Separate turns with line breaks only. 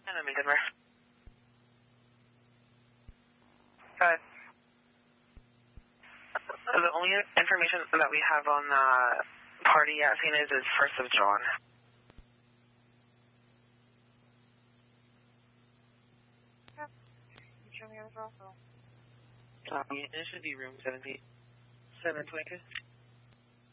I'm in Denver. Go ahead. The only information that we have on the party at St. is 1st of John.
Yep. You show me as well, so.
It should be room 722.